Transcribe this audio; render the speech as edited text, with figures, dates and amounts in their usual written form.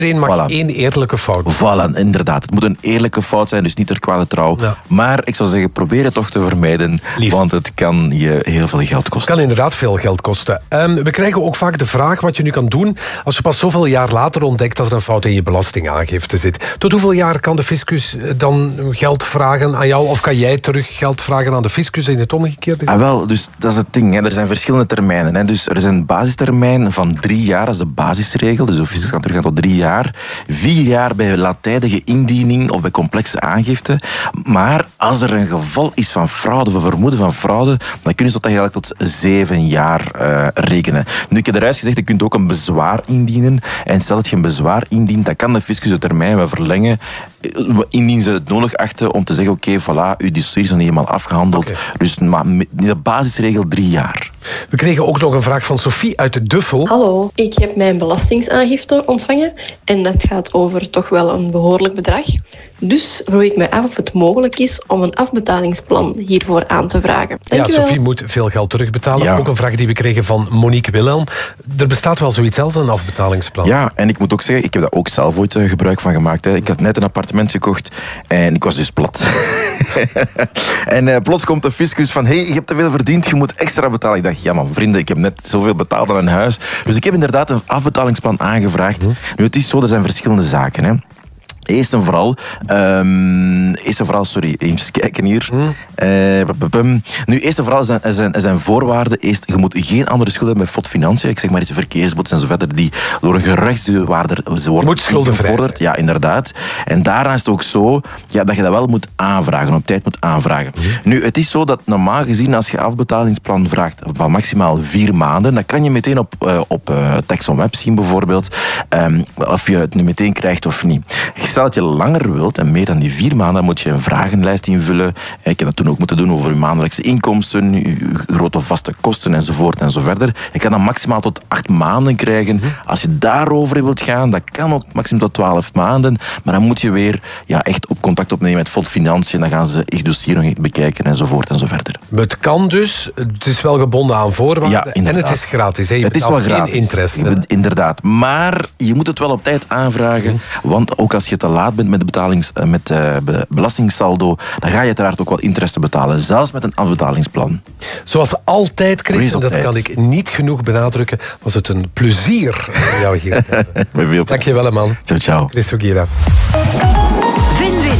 Iedereen mag één eerlijke fout. Voilà, inderdaad. Het moet een eerlijke fout zijn, dus niet ter kwade trouw. Ja. Maar ik zou zeggen, probeer het toch te vermijden. Liefst. Want het kan je heel veel geld kosten. Het kan inderdaad veel geld kosten. We krijgen ook vaak de vraag wat je nu kan doen als je pas zoveel jaar later ontdekt dat er een fout in je belastingaangifte zit. Tot hoeveel jaar kan de fiscus dan geld vragen aan jou? Of kan jij terug geld vragen aan de fiscus in het omgekeerde? Ah, wel, dus dat is het ding. Hè. Er zijn verschillende termijnen. Hè. Dus er is een basistermijn van 3 jaar, dat is de basisregel. Dus de fiscus kan teruggaan tot 3 jaar. 4 jaar bij laattijdige indiening of bij complexe aangifte. Maar als er een geval is van fraude, of vermoeden van fraude, dan kun je tot eigenlijk tot 7 jaar rekenen. Nu, ik heb eruit gezegd, je kunt ook een bezwaar indienen. En stel dat je een bezwaar indient, dan kan de fiscus de termijn wel verlengen. Indien ze het nodig achten om te zeggen, oké, voilà, uw dossier is nog niet helemaal afgehandeld. Okay. Dus de basisregel 3 jaar. We kregen ook nog een vraag van Sophie uit de Duffel. Hallo, ik heb mijn belastingaangifte ontvangen en dat gaat over toch wel een behoorlijk bedrag. Dus vroeg ik mij af of het mogelijk is om een afbetalingsplan hiervoor aan te vragen. Dankjewel. Ja, Sophie moet veel geld terugbetalen. Ja. Ook een vraag die we kregen van Monique Wilhelm. Er bestaat wel zoiets als een afbetalingsplan. Ja, en ik moet ook zeggen, ik heb daar ook zelf ooit gebruik van gemaakt. Hè. Ik had net een appartement gekocht en ik was dus plat. En plots komt de fiscus van, hey, je hebt te veel verdiend, je moet extra betalen. Ik dacht, ja maar vrienden, ik heb net zoveel betaald aan een huis. Dus ik heb inderdaad een afbetalingsplan aangevraagd. Nu, het is zo, er zijn verschillende zaken, hè. Eerst en vooral, sorry, even kijken hier. Nu, eerst en vooral zijn voorwaarden. Eerst, je moet geen andere schulden hebben met FOD Financiën. Ik zeg maar iets, verkeersboetes en zo verder, die door een gerechtsdeurwaarder worden. Moet schuldenvrij. Ja, inderdaad. En daarna is het ook zo dat je dat wel moet aanvragen, op tijd moet aanvragen. Nu, het is zo dat normaal gezien, als je afbetalingsplan vraagt van maximaal 4 maanden, dan kan je meteen op Tax on Web zien bijvoorbeeld, of je het nu meteen krijgt of niet. Stel dat je langer wilt en meer dan die 4 maanden, dan moet je een vragenlijst invullen. Ik heb dat toen ook moeten doen over uw maandelijkse inkomsten, uw grote vaste kosten enzovoort en zo verder. Je kan dan maximaal tot 8 maanden krijgen. Als je daarover wilt gaan, dat kan ook maximaal tot 12 maanden. Maar dan moet je weer echt op contact opnemen met FOD Financiën. Dan gaan ze je dossier nog bekijken enzovoort en zo verder. Het kan dus. Het is wel gebonden aan voorwaarden. Ja, en het is gratis. Hè? Het is wel gratis. Geen interest. Inderdaad. Maar je moet het wel op tijd aanvragen. Want ook als je te laat bent met belastingsaldo, dan ga je uiteraard ook wel interesse betalen. Zelfs met een afbetalingsplan. Zoals altijd, Chris, en dat kan ik niet genoeg benadrukken, was het een plezier om jou hier te hebben. Dank je wel, man. Ciao, ciao. Chris Vogira.